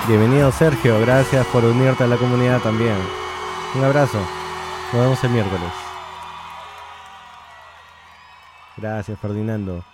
Bienvenido Sergio, gracias por unirte a la comunidad también. Un abrazo, nos vemos el miércoles. Gracias Ferdinando.